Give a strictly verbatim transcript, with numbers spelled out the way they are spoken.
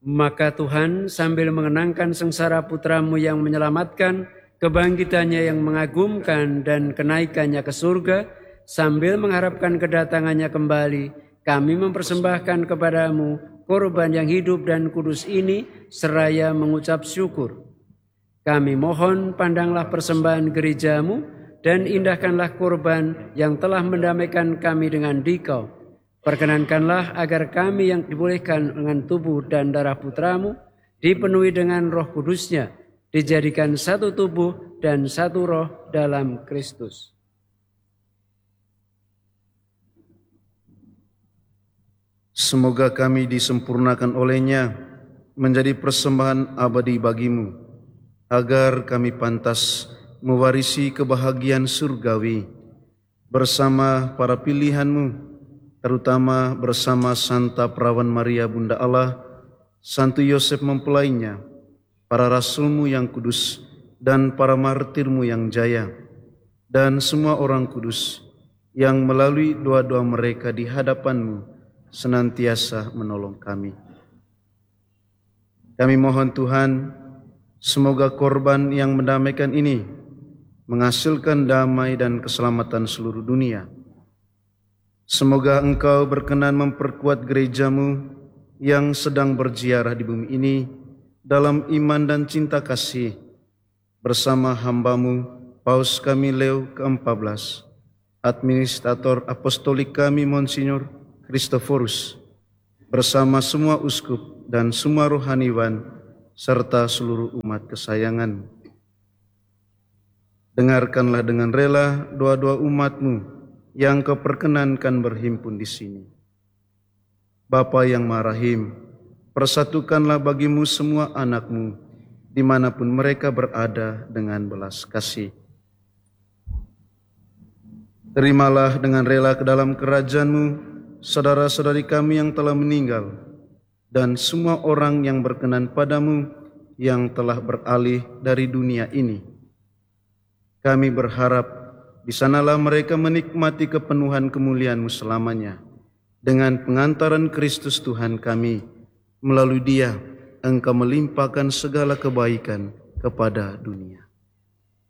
Maka Tuhan sambil mengenangkan sengsara putramu yang menyelamatkan, kebangkitannya yang mengagumkan dan kenaikannya ke surga, sambil mengharapkan kedatangannya kembali, kami mempersembahkan kepadamu korban yang hidup dan kudus ini seraya mengucap syukur. Kami mohon pandanglah persembahan gerejamu dan indahkanlah korban yang telah mendamaikan kami dengan Dikau. Perkenankanlah agar kami yang dibolehkan dengan tubuh dan darah putramu dipenuhi dengan Roh Kudusnya, dijadikan satu tubuh dan satu roh dalam Kristus. Semoga kami disempurnakan olehnya menjadi persembahan abadi bagimu, agar kami pantas mewarisi kebahagiaan surgawi bersama para pilihanmu, terutama bersama Santa Perawan Maria Bunda Allah, Santo Yosef mempelainya, para rasulmu yang kudus, dan para martirmu yang jaya, dan semua orang kudus yang melalui doa-doa mereka di hadapanmu senantiasa menolong kami. Kami mohon Tuhan, semoga korban yang mendamaikan ini menghasilkan damai dan keselamatan seluruh dunia. Semoga Engkau berkenan memperkuat gerejamu yang sedang berziarah di bumi ini dalam iman dan cinta kasih bersama hambamu Paus kami Leo keempat belas, Administrator Apostolik kami Monsinyur Christophorus, bersama semua uskup dan semua rohaniwan serta seluruh umat kesayangan. Dengarkanlah dengan rela doa-doa umatmu yang Kau perkenankan berhimpun di sini. Bapa yang Maha Rahim, persatukanlah bagimu semua anakmu dimanapun mereka berada dengan belas kasih. Terimalah dengan rela ke dalam kerajaan-Mu saudara-saudari kami yang telah meninggal dan semua orang yang berkenan padamu yang telah beralih dari dunia ini. Kami berharap di sanalah mereka menikmati kepenuhan kemuliaan-Mu selamanya. Dengan pengantaran Kristus Tuhan kami, melalui Dia Engkau melimpahkan segala kebaikan kepada dunia.